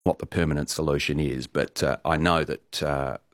what the permanent solution is, but I know that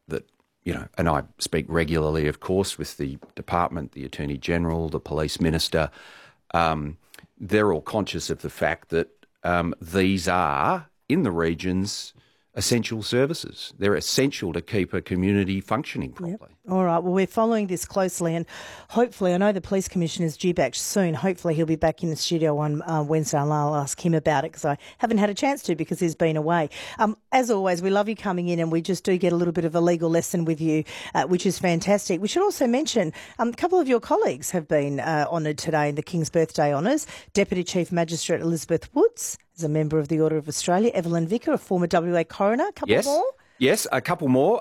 and I speak regularly, of course, with the department, the Attorney General, the Police Minister. They're all conscious of the fact that these are, in the regions, essential services. They're essential to keep a community functioning properly. Yep. All right. Well, we're following this closely, and hopefully, I know the Police Commissioner is due back soon. Hopefully, he'll be back in the studio on Wednesday, and I'll ask him about it because I haven't had a chance to because he's been away. As always, we love you coming in, and we just do get a little bit of a legal lesson with you, which is fantastic. We should also mention a couple of your colleagues have been honoured today in the King's Birthday Honours. Deputy Chief Magistrate Elizabeth Woods is a member of the Order of Australia. Evelyn Vicker, a former WA coroner. A couple more? Yes, a couple more.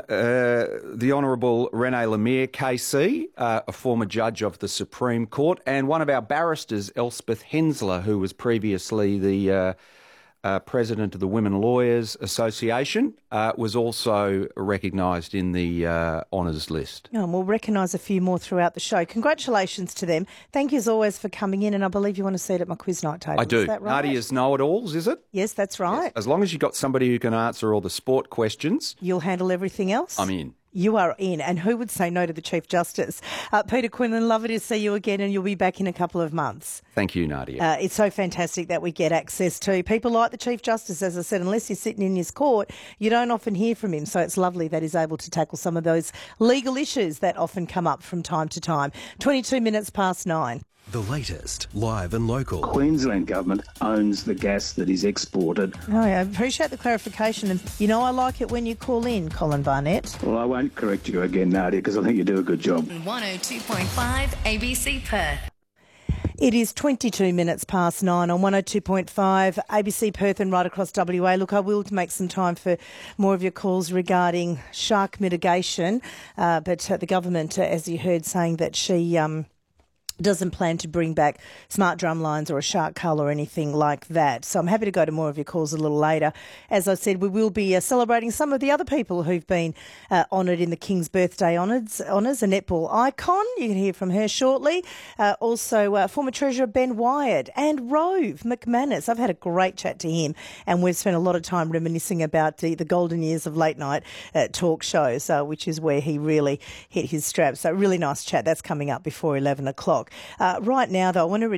The Honourable Renee Lemire, KC, a former judge of the Supreme Court, and one of our barristers, Elspeth Hensler, who was previously the president of the Women Lawyers Association, was also recognised in the honours list. Oh, and we'll recognise a few more throughout the show. Congratulations to them. Thank you as always for coming in, and I believe you want to see it at my quiz night table. I do. Is that right? Nadia's know-it-alls, is it? Yes, that's right. Yes. As long as you've got somebody who can answer all the sport questions. You'll handle everything else? I'm in. You are in. And who would say no to the Chief Justice? Peter Quinlan, lovely to see you again, and you'll be back in a couple of months. Thank you, Nadia. It's so fantastic that we get access to people like the Chief Justice. As I said, unless you're sitting in his court, you don't often hear from him. So it's lovely that he's able to tackle some of those legal issues that often come up from time to time. 22 minutes past 9. The latest, live and local. Queensland Government owns the gas that is exported. Oh, yeah, I appreciate the clarification. And, I like it when you call in, Colin Barnett. Well, I won't correct you again, Nadia, because I think you do a good job. 102.5 ABC Perth. It is 22 minutes past 9 on 102.5 ABC Perth and right across WA. Look, I will make some time for more of your calls regarding shark mitigation, but the government, as you heard, saying that she doesn't plan to bring back smart drum lines or a shark cull or anything like that. So I'm happy to go to more of your calls a little later. As I said, we will be celebrating some of the other people who've been honoured in the King's Birthday Honours. A netball icon, you can hear from her shortly. Also, former Treasurer Ben Wyatt and Rove McManus. I've had a great chat to him, and we've spent a lot of time reminiscing about the golden years of late night talk shows, which is where he really hit his straps. So really nice chat. That's coming up before 11 o'clock. Right now, though, I want to